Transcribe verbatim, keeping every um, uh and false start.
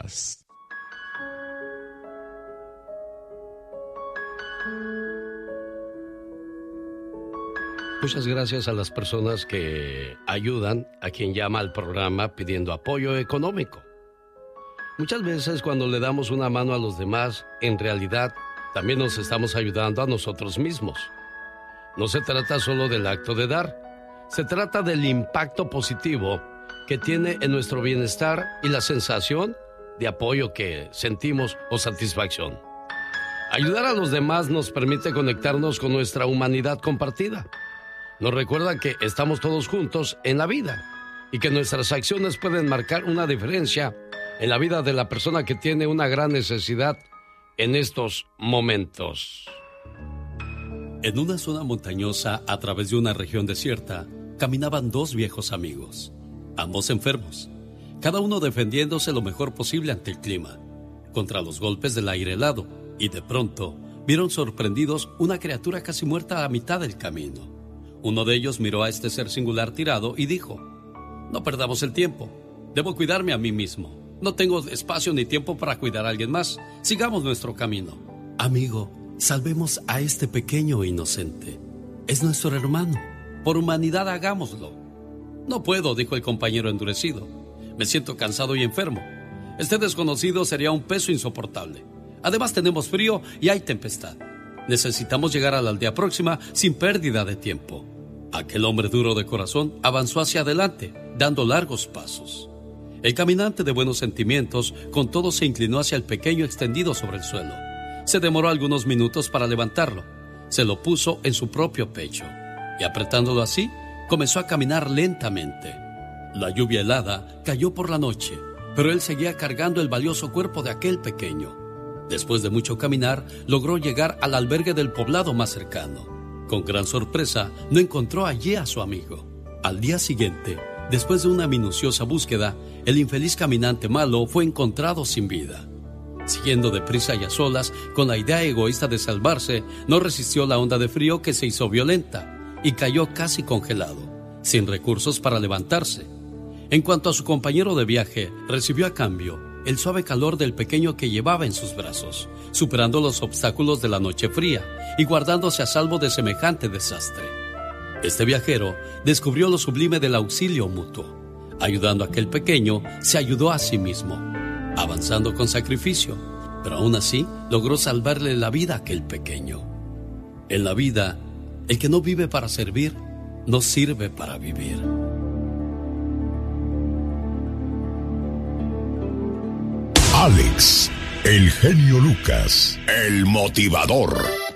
más. Muchas gracias a las personas que ayudan a quien llama al programa pidiendo apoyo económico. Muchas veces cuando le damos una mano a los demás, en realidad también nos estamos ayudando a nosotros mismos. No se trata solo del acto de dar, se trata del impacto positivo que tiene en nuestro bienestar y la sensación de apoyo que sentimos o satisfacción. Ayudar a los demás nos permite conectarnos con nuestra humanidad compartida. Nos recuerda que estamos todos juntos en la vida y que nuestras acciones pueden marcar una diferencia en la vida de la persona que tiene una gran necesidad en estos momentos. En una zona montañosa, a través de una región desierta, caminaban dos viejos amigos, ambos enfermos, cada uno defendiéndose lo mejor posible ante el clima, contra los golpes del aire helado, y de pronto vieron sorprendidos una criatura casi muerta a mitad del camino. Uno de ellos miró a este ser singular tirado y dijo: «No perdamos el tiempo, debo cuidarme a mí mismo. No tengo espacio ni tiempo para cuidar a alguien más. Sigamos nuestro camino». «Amigo, salvemos a este pequeño e inocente. Es nuestro hermano. Por humanidad hagámoslo». «No puedo», dijo el compañero endurecido. «Me siento cansado y enfermo. Este desconocido sería un peso insoportable. Además tenemos frío y hay tempestad. Necesitamos llegar a la aldea próxima sin pérdida de tiempo». Aquel hombre duro de corazón avanzó hacia adelante, dando largos pasos. El caminante de buenos sentimientos con todo se inclinó hacia el pequeño extendido sobre el suelo. Se demoró algunos minutos para levantarlo. Se lo puso en su propio pecho y, apretándolo así, comenzó a caminar lentamente. La lluvia helada cayó por la noche, pero él seguía cargando el valioso cuerpo de aquel pequeño. Después de mucho caminar, logró llegar al albergue del poblado más cercano. Con gran sorpresa, no encontró allí a su amigo. Al día siguiente, después de una minuciosa búsqueda, el infeliz caminante malo fue encontrado sin vida. Siguiendo deprisa y a solas, con la idea egoísta de salvarse, no resistió la onda de frío que se hizo violenta y cayó casi congelado, sin recursos para levantarse. En cuanto a su compañero de viaje, recibió a cambio el suave calor del pequeño que llevaba en sus brazos, superando los obstáculos de la noche fría y guardándose a salvo de semejante desastre. Este viajero descubrió lo sublime del auxilio mutuo. Ayudando a aquel pequeño, se ayudó a sí mismo, avanzando con sacrificio, pero aún así logró salvarle la vida a aquel pequeño. En la vida, el que no vive para servir, no sirve para vivir. Alex, el genio Lucas, el motivador.